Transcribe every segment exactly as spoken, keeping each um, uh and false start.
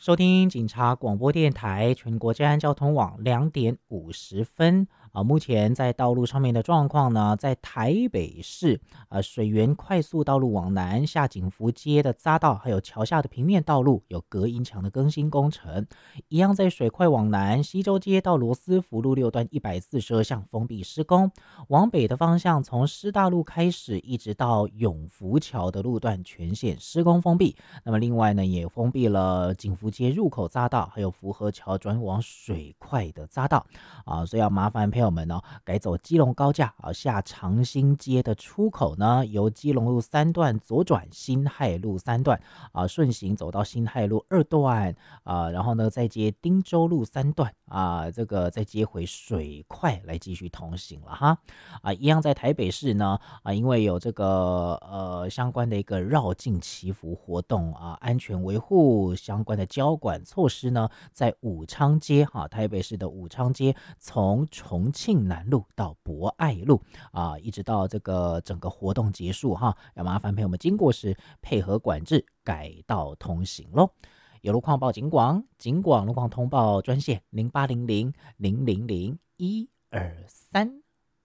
收听警察广播电台全国治安交通网两点五十分啊，目前在道路上面的状况呢，在台北市呃水源快速道路往南下景福街的匝道，还有桥下的平面道路有隔音墙的更新工程，一样在水快往南西周街到罗斯福路六段一百四十二巷封闭施工，往北的方向从师大路开始一直到永福桥的路段全线施工封闭。那么另外呢，也封闭了景福街入口匝道，还有福和桥转往水快的匝道啊，所以要麻烦朋友们呢、哦，改走基隆高架啊，下长兴街的出口呢，由基隆路三段左转辛亥路三段啊，顺行走到辛亥路二段啊，然后呢再接汀州路三段啊，这个再接回水快来继续通行了哈啊，一样在台北市呢啊，因为有这个呃相关的一个绕境祈福活动啊，安全维护相关的交管措施呢，在武昌街哈、啊，台北市的武昌街从重庆南路到博爱路啊，一直到这个整个活动结束哈，要麻烦朋友们经过时配合管制改道通行喽。有路况报警广，警广路况通报专线零八零零零零零一二三。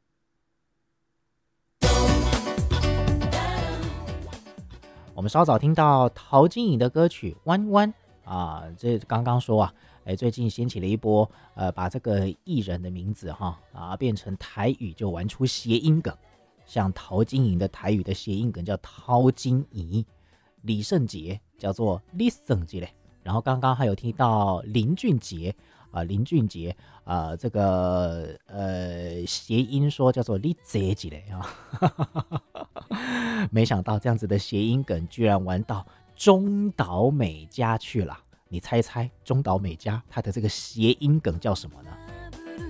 我们稍早听到陶晶莹的歌曲《弯弯》啊，这刚刚说啊，哎，最近掀起了一波，呃，把这个艺人的名字哈啊变成台语就玩出谐音梗，像陶晶莹的台语的谐音梗叫陶晶莹，李圣杰叫做李圣杰嘞，然后刚刚还有听到林俊杰啊，林俊杰啊，这个呃谐音说叫做李杰杰嘞啊。没想到这样子的谐音梗居然玩到中岛美嘉去了，你猜猜中岛美嘉她的这个谐音梗叫什么呢？